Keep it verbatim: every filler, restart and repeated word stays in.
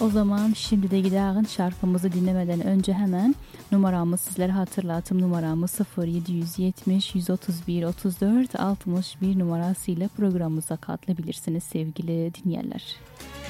O zaman şimdi de gidelim, şarkımızı dinlemeden önce hemen numaramı sizlere hatırlatım. Numaramı sıfır yedi yetmiş yüz otuz bir otuz dört altmış bir numarasıyla programımıza katılabilirsiniz sevgili dinleyenler.